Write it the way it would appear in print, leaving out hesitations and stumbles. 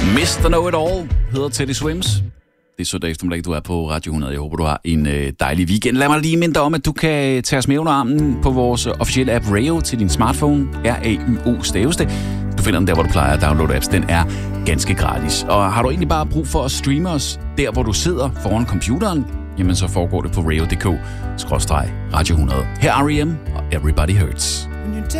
Mr. Know It All hedder Teddy Swims. Det er søndag eftermiddag, du er på Radio 100. Jeg håber, du har en dejlig weekend. Lad mig lige minde dig om, at du kan tage os med under armen på vores officielle app Rayo til din smartphone. R-A-Y-O staves det. Du finder den der, hvor du plejer at downloade apps. Den er ganske gratis. Og har du egentlig bare brug for at streame os der, hvor du sidder foran computeren, jamen så foregår det på rayo.dk/Radio 100. Her er R.E.M. og Everybody Hurts.